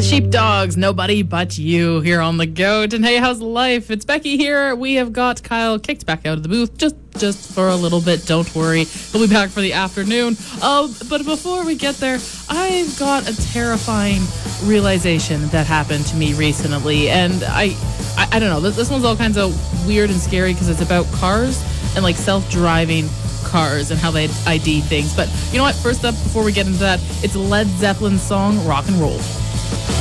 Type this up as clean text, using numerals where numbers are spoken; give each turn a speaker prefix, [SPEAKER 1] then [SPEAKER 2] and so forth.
[SPEAKER 1] Sheepdogs, Nobody But You here on The Goat. And hey, how's life? It's Becky here. We have got Kyle kicked back out of the booth just for a little bit. Don't worry. He'll be back for the afternoon. But before we get there, I've got a terrifying realization that happened to me recently. And I don't know. This one's all kinds of weird and scary because it's about cars and like self-driving cars and how they ID things. But you know what? First up, before we get into that, it's Led Zeppelin's song, Rock and Roll.